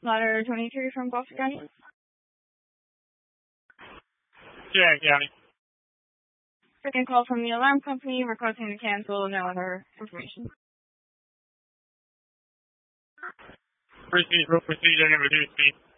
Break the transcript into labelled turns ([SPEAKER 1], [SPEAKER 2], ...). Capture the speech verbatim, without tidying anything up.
[SPEAKER 1] Ladder twenty-three from Gloucester County.
[SPEAKER 2] Yeah, County.
[SPEAKER 1] Second call from the alarm company requesting to cancel, no other information.
[SPEAKER 2] Proceed, proceed, and reduce speed.